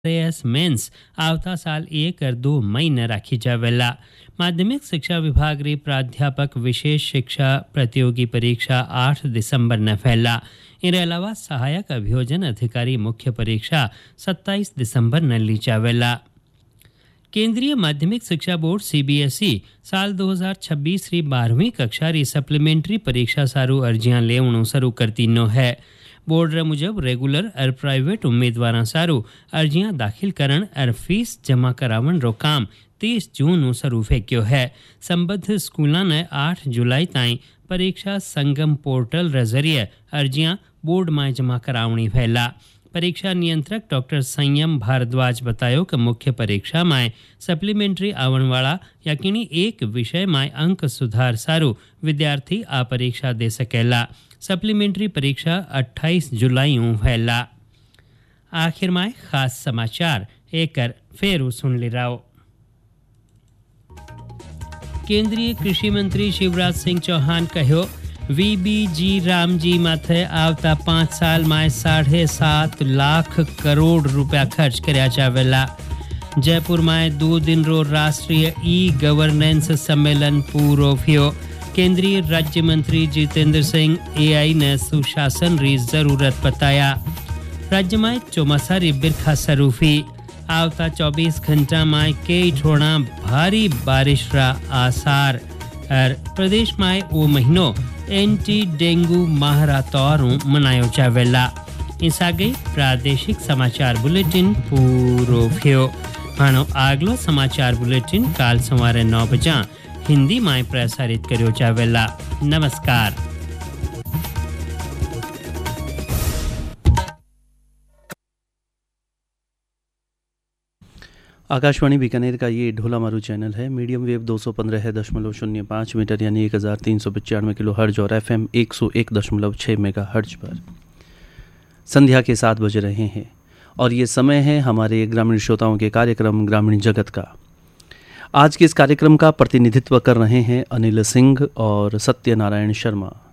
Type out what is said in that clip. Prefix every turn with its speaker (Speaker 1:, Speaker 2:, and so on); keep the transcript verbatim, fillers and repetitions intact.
Speaker 1: S mains आवता साल एक और दो मई न राखी जावेला। माध्यमिक शिक्षा विभाग री प्राध्यापक विशेष शिक्षा प्रतियोगी परीक्षा आठ दिसंबर न फैला। इनके अलावा सहायक अभियोजन अधिकारी मुख्य परीक्षा सत्ताईस दिसंबर न ली जावेला। केंद्रीय माध्यमिक शिक्षा बोर्ड सीबीएसई साल दो हज़ार छब्बीस री बारहवीं कक्षा री सप्लीमेंट्री परीक्षा सारू अर्जियां लेवणु शुरू करती नो है। बोर्ड रे मुजब रेगुलर और प्राइवेट उम्मीदवार सारू अर्जियां दाखिल करण और फीस जमा करावन रो काम तीस जून शुरू फेंक्यो है। संबद्ध स्कूलों ने आठ जुलाई ताई परीक्षा संगम पोर्टल रे जरिए अर्जियां बोर्ड में जमा करावणी फैला। परीक्षा नियंत्रक डॉक्टर संयम भारद्वाज बतायो कि मुख्य परीक्षा में सप्लीमेंट्री आवन वाला यकीनी एक विषय में अंक सुधार सारू विद्यार्थी आ परीक्षा दे सकेला। सप्लीमेंट्री परीक्षा अट्ठाईस जुलाई ऊँ फैला। आखिर में खास समाचार एक फेरू सुन ली राव। केंद्रीय कृषि मंत्री शिवराज सिंह चौहान कहो वीबीजी रामजी माथे आवता पाँच साल में साढ़े सात लाख करोड़ रुपया खर्च कराया जावेला। जयपुर में दो दिन रो राष्ट्रीय ई गवर्नेंस सम्मेलन पूरो थियो। केंद्रीय राज्य मंत्री जितेंद्र सिंह एआई ने सुशासन री जरूरत बताया। राज्य में चौमासा री बिरखा सरूफी आवता चौबीस घंटा में कई ठोड़ा भारी बारिश रा आसार। और प्रदेश में वो महीनों एंटी डेंगू माह तौर मनायो जावेला। इस आगे प्रादेशिक समाचार बुलेटिन पूरो थियो। मानो आगलो समाचार बुलेटिन काल सवारे नौ बजा हिंदी में प्रसारित करो जावेला। नमस्कार।
Speaker 2: आकाशवाणी बीकानेर का ये ढोला मारू चैनल है। मीडियम वेव दो सौ पंद्रह दशमलव शून्य पाँच मीटर यानी एक हज़ार तीन सौ पचानवे किलो हर्ज और एफ एम एक सौ एक दशमलव छः मेगा हर्ज पर संध्या के सात बज रहे हैं और ये समय है हमारे ग्रामीण श्रोताओं के कार्यक्रम ग्रामीण जगत का। आज के इस कार्यक्रम का प्रतिनिधित्व कर रहे हैं अनिल सिंह और सत्यनारायण शर्मा।